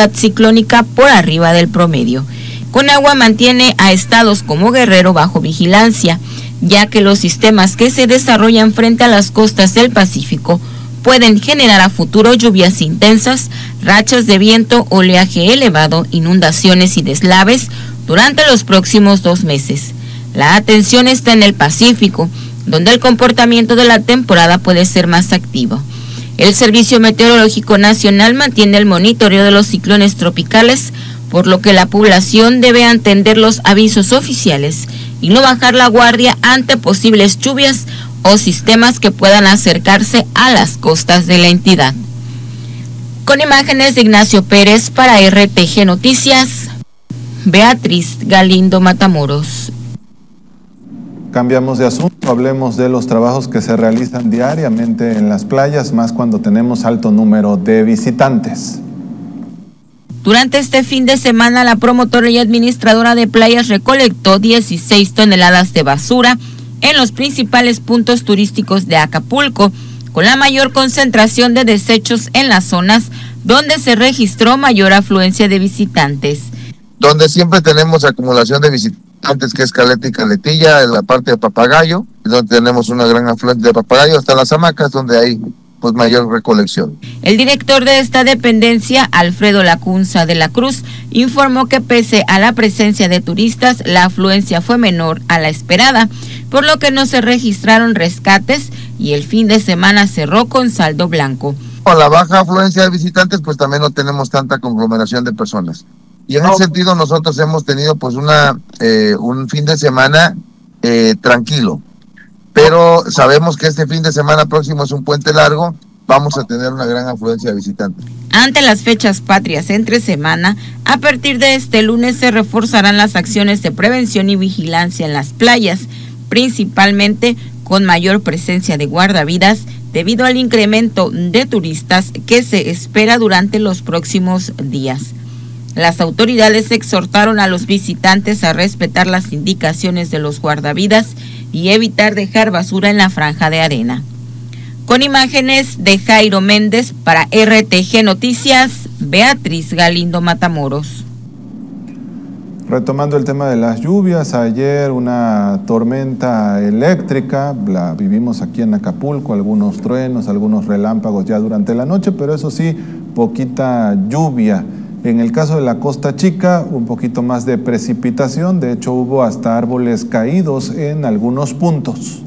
actividad ciclónica por arriba del promedio. Conagua mantiene a estados como Guerrero bajo vigilancia, ya que los sistemas que se desarrollan frente a las costas del Pacífico pueden generar a futuro lluvias intensas, rachas de viento, oleaje elevado, inundaciones y deslaves durante los próximos 2 meses. La atención está en el Pacífico, donde el comportamiento de la temporada puede ser más activo. El Servicio Meteorológico Nacional mantiene el monitoreo de los ciclones tropicales, por lo que la población debe atender los avisos oficiales y no bajar la guardia ante posibles lluvias o sistemas que puedan acercarse a las costas de la entidad. Con imágenes de Ignacio Pérez para RTG Noticias, Beatriz Galindo Matamoros. Cambiamos de asunto, hablemos de los trabajos que se realizan diariamente en las playas, más cuando tenemos alto número de visitantes. Durante este fin de semana, la promotora y administradora de playas recolectó 16 toneladas de basura en los principales puntos turísticos de Acapulco, con la mayor concentración de desechos en las zonas donde se registró mayor afluencia de visitantes. Donde siempre tenemos acumulación de visitantes, que es Caleta y Caletilla, en la parte de Papagayo, donde tenemos una gran afluencia de Papagayo, hasta las hamacas, donde hay pues mayor recolección. El director de esta dependencia, Alfredo Lacunza de la Cruz, informó que pese a la presencia de turistas, la afluencia fue menor a la esperada, por lo que no se registraron rescates y el fin de semana cerró con saldo blanco. Con la baja afluencia de visitantes, pues también no tenemos tanta conglomeración de personas. Y en ese sentido nosotros hemos tenido pues un fin de semana tranquilo. Pero sabemos que este fin de semana próximo es un puente largo, vamos a tener una gran afluencia de visitantes. Ante las fechas patrias entre semana, a partir de este lunes se reforzarán las acciones de prevención y vigilancia en las playas, principalmente con mayor presencia de guardavidas debido al incremento de turistas que se espera durante los próximos días. Las autoridades exhortaron a los visitantes a respetar las indicaciones de los guardavidas y evitar dejar basura en la franja de arena. Con imágenes de Jairo Méndez para RTG Noticias, Beatriz Galindo Matamoros. Retomando el tema de las lluvias, ayer una tormenta eléctrica, la vivimos aquí en Acapulco, algunos truenos, algunos relámpagos ya durante la noche, pero eso sí, poquita lluvia. En el caso de la Costa Chica, un poquito más de precipitación, de hecho hubo hasta árboles caídos en algunos puntos.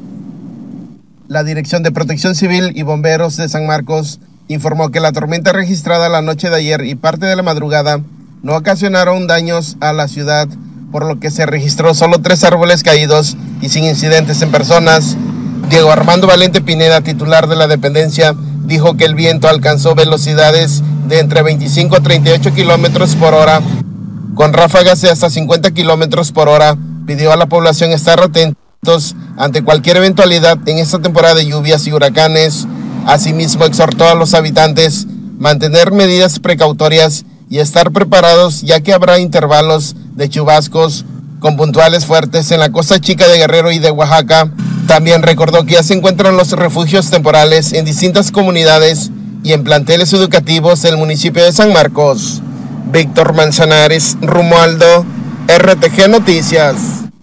La Dirección de Protección Civil y Bomberos de San Marcos informó que la tormenta registrada la noche de ayer y parte de la madrugada no ocasionaron daños a la ciudad, por lo que se registró solo 3 árboles caídos y sin incidentes en personas. Diego Armando Valente Pineda, titular de la dependencia, dijo que el viento alcanzó velocidades de entre 25 a 38 kilómetros por hora, con ráfagas de hasta 50 kilómetros por hora. Pidió a la población estar atentos ante cualquier eventualidad en esta temporada de lluvias y huracanes. Asimismo, exhortó a los habitantes mantener medidas precautorias y estar preparados, ya que habrá intervalos de chubascos con puntuales fuertes en la Costa Chica de Guerrero y de Oaxaca. También recordó que ya se encuentran los refugios temporales en distintas comunidades y en planteles educativos del municipio de San Marcos. Víctor Manzanares, Romualdo, RTG Noticias.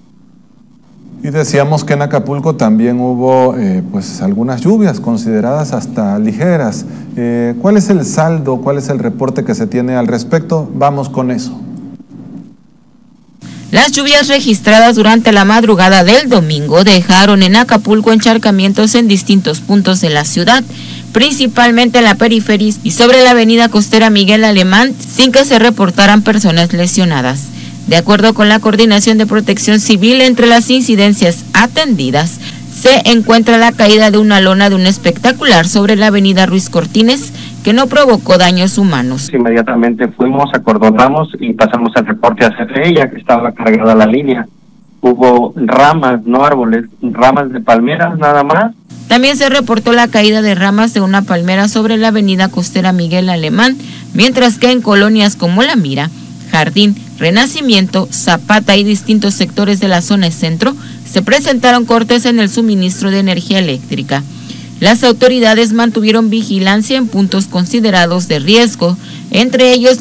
Y decíamos que en Acapulco también hubo pues algunas lluvias consideradas hasta ligeras. ¿Cuál es el saldo, cuál es el reporte que se tiene al respecto? Vamos con eso. Las lluvias registradas durante la madrugada del domingo dejaron en Acapulco encharcamientos en distintos puntos de la ciudad, principalmente en la periferia y sobre la avenida costera Miguel Alemán, sin que se reportaran personas lesionadas. De acuerdo con la Coordinación de Protección Civil, entre las incidencias atendidas se encuentra la caída de una lona de un espectacular sobre la avenida Ruiz Cortines, que no provocó daños humanos. Inmediatamente fuimos, acordonamos y pasamos el reporte hacia ella, que estaba cargada la línea. Hubo ramas, no árboles, ramas de palmeras nada más. También se reportó la caída de ramas de una palmera sobre la avenida costera Miguel Alemán, mientras que en colonias como La Mira, Jardín, Renacimiento, Zapata y distintos sectores de la zona centro se presentaron cortes en el suministro de energía eléctrica. Las autoridades mantuvieron vigilancia en puntos considerados de riesgo, entre ellos